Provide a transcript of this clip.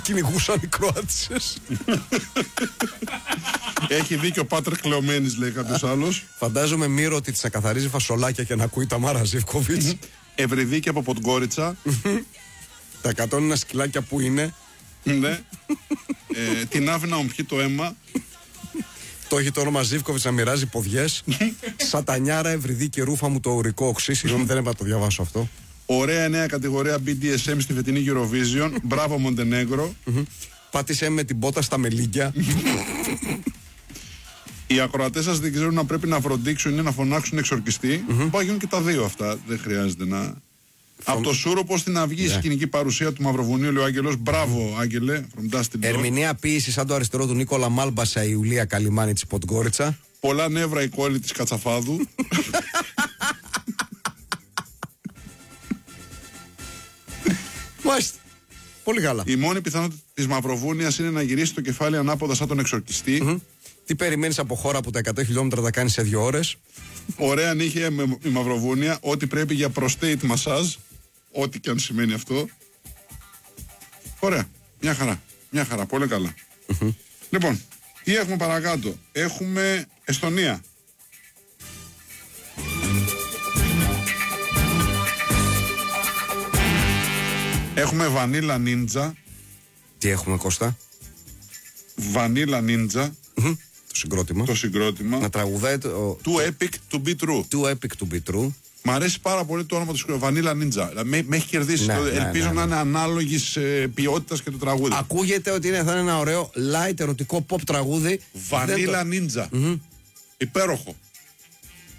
κυνηγούσαν οι Κροάτισσες. Έχει δίκιο ο Πάτρε Κλεωμένης, λέει κάποιος άλλος. Φαντάζομαι Μύρο ότι της ακαθαρίζει φασολάκια και να ακούει τα Μάρα Ζίβκοβιτς. Ευρυδίκη από Ποντγκόριτσα. Τα 101 σκυλάκια που είναι. Ναι. Την άφη να μου πιει το αίμα. Το έχει το όνομα Ζίβκοβιτς να μοιράζει ποδιές. Σατανιάρα, Ευρυδίκη, ρούφα μου το ουρικό οξύ. Συγγνώμη, δεν έπρεπε να το διαβάσω αυτό. Ωραία νέα κατηγορία BDSM στη φετινή Eurovision. Μπράβο Μοντενέγκρο. Πάτησε με την πότα στα μελίγκια. Οι ακροατές σας δεν ξέρουν να πρέπει να φροντίξουν ή να φωνάξουν εξορκιστή. Μπορεί να γίνουν και τα δύο αυτά. Δεν χρειάζεται να. Από το Σούρο στην αυγή η σκηνική παρουσία του Μαυροβουνίου, λέει ο Άγγελος. Μπράβο, Άγγελε. Ερμηνεία ποίηση σαν το αριστερό του Νίκολα Μάλμπασα, η Ιουλία Καλιμάνη της Ποντγκόριτσα. Πολλά νεύρα η κόλλη της Κατσαφάδου. Μάλιστα. Πολύ καλά. Η μόνη πιθανότητα της Μαυροβούνιας είναι να γυρίσει το κεφάλι ανάποδα σαν τον εξορκιστή. Τι περιμένεις από χώρα που τα 100 χιλιόμετρα τα κάνει σε 2 ώρες. Ωραία νύχια η Μαυροβούνια. Ό,τι πρέπει για prostate massage. Ό,τι και αν σημαίνει αυτό. Ωραία. Μια χαρά. Μια χαρά. Πολύ καλά. Λοιπόν, τι έχουμε παρακάτω. Έχουμε Εστονία. Έχουμε Vanilla Ninja. Τι έχουμε, Κώστα? Vanilla Ninja. Το συγκρότημα. Να τραγουδάει Too epic to be true. Too epic to be true. Μ' αρέσει πάρα πολύ το όνομα του συγκροτήματος. Vanilla Ninja. Με έχει κερδίσει. Ελπίζω να είναι ανάλογης ποιότητας και το τραγούδι. Ακούγεται ότι θα είναι ένα ωραίο light ερωτικό pop τραγούδι. Vanilla Ninja. Υπέροχο.